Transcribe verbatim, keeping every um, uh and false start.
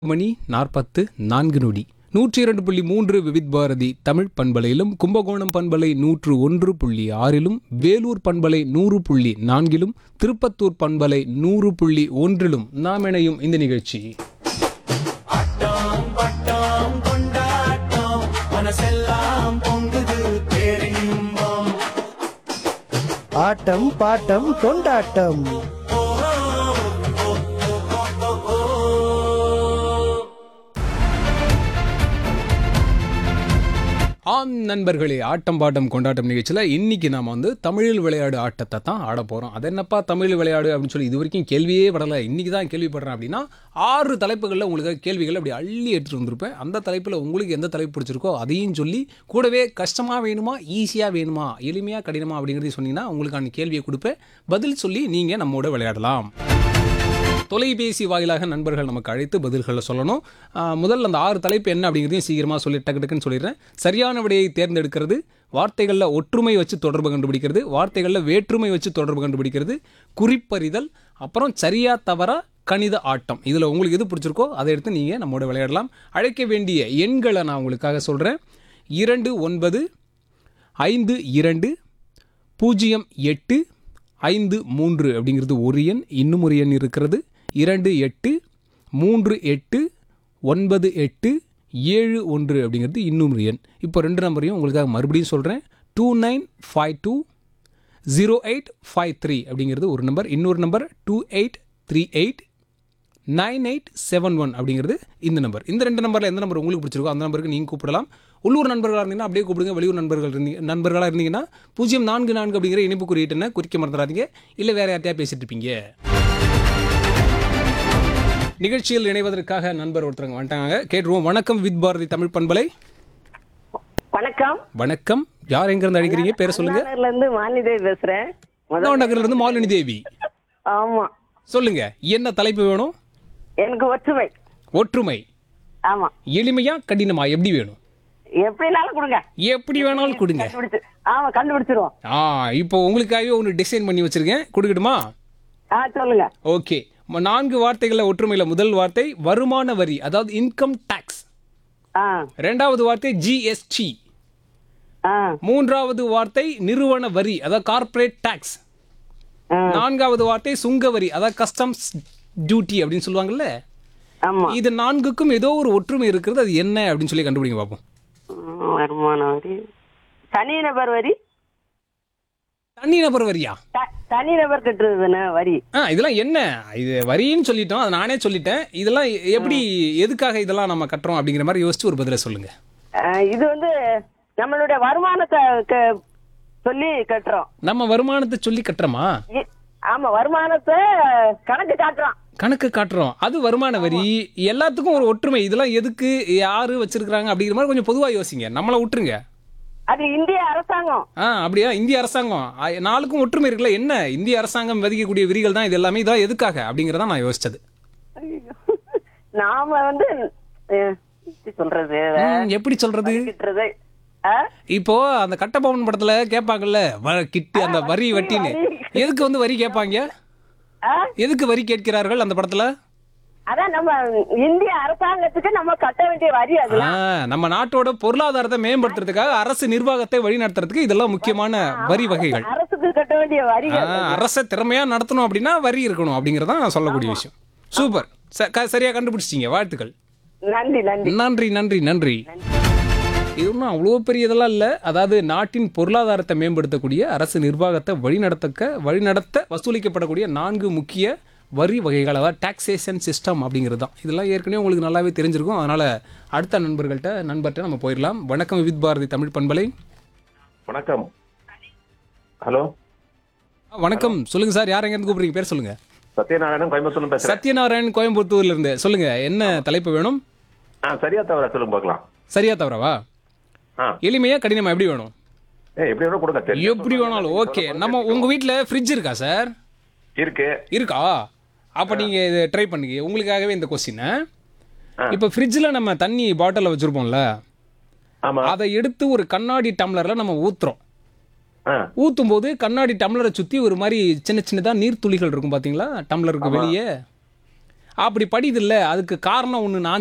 மணி நாற்பத்து நான்கு நொடி நூற்றி இரண்டு புள்ளி மூன்று விவித் பாரதி தமிழ் பண்பலையிலும் கும்பகோணம் பண்பலை நூற்று ஒன்று புள்ளி ஆறிலும் வேலூர் பண்பலை நூறு புள்ளி நான்கிலும் திருப்பத்தூர் பண்பலை நூறு புள்ளி ஒன்றிலும் நாம் இணையும் இந்த நிகழ்ச்சி ஆட்டம் பாட்டம் கொண்டாட்டம். ஆம் நண்பர்களே, ஆட்டம் பாட்டம் கொண்டாட்டம் நிகழ்ச்சியில் இன்னைக்கு நாம் வந்து தமிழில் விளையாடு ஆட்டத்தை தான் ஆட போகிறோம். அது என்னப்பா தமிழ் விளையாடு அப்படின்னு சொல்லி இது வரைக்கும் கேள்வியே படலை, இன்றைக்கி தான் கேள்விப்படுறேன் அப்படின்னா ஆறு தலைப்புகளில் உங்களுக்கு கேள்விகள் அப்படி அள்ளி எடுத்துகிட்டு வந்திருப்பேன். அந்த தலைப்பில் உங்களுக்கு எந்த தலைப்பு பிடிச்சிருக்கோ அதையும் சொல்லி கூடவே கஷ்டமாக வேணுமா ஈஸியாக வேணுமா எளிமையாக கடினமா அப்படிங்கிறதையும் சொன்னீங்கன்னா உங்களுக்கான கேள்வியை கொடுப்பேன். பதில் சொல்லி நீங்கள் நம்மோட விளையாடலாம். தொலைபேசி வாயிலாக நண்பர்கள் நமக்கு அழைத்து பதில்களை சொல்லணும். முதல்ல அந்த ஆறு தலைப்பு என்ன அப்படிங்கிறதையும் சீக்கிரமாக சொல்லி டக்கு டக்குன்னு சொல்லிடுறேன். சரியான விடையை தேர்ந்தெடுக்கிறது, வார்த்தைகளில் ஒற்றுமை வச்சு தொடர்பு கண்டுபிடிக்கிறது, வார்த்தைகளில் வேற்றுமை வச்சு தொடர்பு கண்டுபிடிக்கிறது, குறிப்பறிதல், அப்புறம் சரியா தவறா கணித ஆட்டம். இதில் உங்களுக்கு எது பிடிச்சிருக்கோ அதை எடுத்து நீங்கள் நம்மோட விளையாடலாம். அழைக்க வேண்டிய எண்களை நான் உங்களுக்காக சொல்கிறேன். இரண்டு ஒன்பது ஐந்து இரண்டு பூஜ்ஜியம் எட்டு ஐந்து மூன்று அப்படிங்கிறது ஒரு எண். இன்னும் ஒரு எண் இருக்கிறது, இரண்டு எட்டு மூன்று எட்டு ஒன்பது எட்டு ஏழு ஒன்று அப்படிங்கிறது இன்னும் ஒரு எண். இப்போ ரெண்டு நம்பரையும் உங்களுக்காக மறுபடியும் சொல்கிறேன். Two nine five two zero eight five three அப்படிங்கிறது ஒரு நம்பர். இன்னொரு number two eight three eight nine eight seven one அப்படிங்கிறது இந்த நம்பர். இந்த ரெண்டு நம்பரில் எந்த நம்பர் உங்களுக்கு பிடிச்சிருக்கோ அந்த நம்பருக்கு நீங்கள் கூப்பிடலாம். உள்ளூர் நண்பர்களாக இருந்தீங்கன்னா அப்படியே கூப்பிடுங்க. வெளியூர் நண்பர்கள் இருந்தீங்க நண்பர்களாக இருந்தீங்கன்னா பூஜ்ஜியம் நான்கு நான்கு அப்படிங்கிற இணைப்பு குறியீட்டுன்னு குறிக்க மறந்துடாதீங்க. இல்லை வேறு யார்ட்டையா பேசிட்டு இருப்பீங்க. நிகழ்ச்சியில் இணைவதற்காக நண்பர் ஒருத்தவங்க வந்துட்டாங்க, கேட்டுருவோம். வணக்கம் வித் பாரதி தமிழ் பண்பலை. வணக்கம். வணக்கம். யார் எங்க இருந்து அழைக்கிறீங்க? பேரை சொல்லுங்க. நகர்ல இருந்து மாலினி தேவி பேசுறேன். நகர்ல இருந்து மாலினி தேவி. ஆமா, சொல்லுங்க, என்ன தலைப்பு வேணும்? எனக்கு ஒற்றுமை. ஒற்றுமை. ஆமா. எளிமையா கடினமா எப்படி வேணும்? எப்படினாலும் கொடுங்க. எப்படி வேணாலும் கொடுங்க. ஆமா, கண்டுபிடிச்சிருவோம். ஆ, இப்போ உங்களுக்காகவே ஒன்று டிசைன் பண்ணி வச்சிருக்கேன், கொடுக்கட்டுமா? ஆ, சொல்லுங்க. ஓகே. நான்கு வார்த்தைகளில் ஒற்றுமையில் முதல் வார்த்தை வருமான வரி, அதாவது இன்கம் டாக்ஸ். ஆ. இரண்டாவது வார்த்தை ஜிஎஸ்டி. ஆ. மூன்றாவது வார்த்தை நிறுவன வரி, அதாவது கார்ப்பரேட் டாக்ஸ். நான்காவது வார்த்தை சுங்க வரி, அதாவது கஸ்டம்ஸ் டியூட்டி அப்படின்னு சொல்லுவாங்கல்ல. ஆமா. இது நான்குக்கும் ஏதோ ஒரு ஒற்றுமை இருக்கிறது, அது என்ன அப்படின்னு சொல்லி கண்டுபிடிங்க பார்ப்போம். வருமான வரி, தனிநபர் வரி. தனிநபர் வரியா? தனிநபர் கட்டுறது வரி. ஆ, இதெல்லாம் என்ன? இது வரின்னு சொல்லிட்டோம், அது நானே சொல்லிட்டேன். இதெல்லாம் எப்படி, எதுக்காக இதெல்லாம் நம்ம கட்டுறோம் அப்படிங்கிற மாதிரி யோசிச்சு ஒரு பதில சொல்லுங்க. இது வந்து நம்மளுடைய வருமானத்தை சொல்லி கட்டுறோம். நம்ம வருமானத்தை சொல்லி கட்டுறோமா? ஆமா, வருமானத்தை கணக்கு காட்டுறோம். கணக்கு காட்டுறோம், அது வருமான வரி. எல்லாத்துக்கும் ஒரு ஒற்றுமை. இதெல்லாம் எதுக்கு, யாரு வச்சிருக்காங்க அப்படிங்கிற மாதிரி கொஞ்சம் பொதுவா யோசிங்க. நம்மள விட்டுருங்க. அது இந்திய அரசாங்கம். ஆ, அப்படியா? இந்திய அரசாங்கம். நாளுக்கும் ஒற்றுமை இருக்குல்ல. என்ன, இந்திய அரசாங்கம் விதிக்கக்கூடிய விதிகள் தான் இது எல்லாமே. இதெல்லாம் எதுக்காக அப்படிங்கறத நான் யோசிச்சது. நாம வந்து சொல்றது எப்படி சொல்றது, இப்போ அந்த கட்டபொம்மன் படத்துல கேட்பாங்கல்ல கிட்டு அந்த வரி வட்டின்னு. எதுக்கு வந்து வரி கேட்பாங்க? எதுக்கு வரி கேட்கிறார்கள் அந்த படத்துல? அதான் நம்ம இந்திய அரசாங்கத்துக்கு நம்ம கட்ட வேண்டிய வரி. அதெல்லாம் நம்ம நாட்டோட பொருளாதாரத்தை மேம்படுத்துறதுக்காக, அரசு நிர்வாகத்தை வழி நடத்துறதுக்கு இதெல்லாம் முக்கியமான வரி வகைகள். அரசுக்கு கட்ட வேண்டிய வரி. அரசை திறமையா நடத்தணும் அப்படின்னா வரி இருக்கணும் அப்படிங்கறத நான் சொல்லக்கூடிய விஷயம். சூப்பர், சரியா கண்டுபிடிச்சிட்டீங்க. வாழ்த்துக்கள். நன்றி நன்றி நன்றி நன்றி நன்றி. இது ஒன்றும் அவ்வளோ பெரிய இதெல்லாம் இல்லை. அதாவது நாட்டின் பொருளாதாரத்தை மேம்படுத்தக்கூடிய, அரசு நிர்வாகத்தை வழிநடத்தக்க வழிநடத்த வசூலிக்கப்படக்கூடிய நான்கு முக்கிய வரி வகைகள், அதாவது டாக்ஸேஷன் சிஸ்டம் அப்படிங்கிறது தான். இதெல்லாம் ஏற்கனவே உங்களுக்கு நல்லாவே தெரிஞ்சிருக்கும். அதனால் அடுத்த நண்பர்கள்ட்ட நண்பர்கிட்ட நம்ம போயிடலாம். வணக்கம் வித் பாரதி தமிழ் பண்பலை. வணக்கம். ஹலோ, வணக்கம். சொல்லுங்க சார், யார் எங்கேருந்து கூப்பிடுறீங்க? பேர் சொல்லுங்க. சத்யநாராயணன், கோயம்புத்தூர்ல பேசுறேன். சத்யநாராயணன், கோயம்புத்தூர்ல இருந்து. சொல்லுங்க, என்ன தலைப்பு வேணும்? ஆ, சரியா தவறா சொல்லுங்க பார்க்கலாம். சரியா தவறவா? எளிமையா கடினமா எப்படி வேணும்? எப்படி வேணும் கொடுங்க. எப்படி வேணாலும் ஓகே. நம்ம உங்க வீட்டுல ஃப்ரிட்ஜ் இருக்கா சார்? இருக்கு. இருக்கா? அப்ப நீங்க இதை ட்ரை பண்ணுங்க. உங்களுக்காகவே இந்த கொஸ்டின். இப்ப ஃப்ரிட்ஜ்ல நம்ம தண்ணி பாட்டில வச்சிருப்போம்ல, அதை எடுத்து ஒரு கண்ணாடி டம்ளர்ல நம்ம ஊத்துறோம். ஊத்தும் போது கண்ணாடி டம்ளரை சுத்தி ஒரு மாதிரி சின்ன சின்னதா நீர் துளிகள் இருக்கும் பாத்தீங்களா, டம்ளருக்கு வெளியே. அப்படி படியுது இல்ல அதுக்கு காரணம் ஒன்று நான்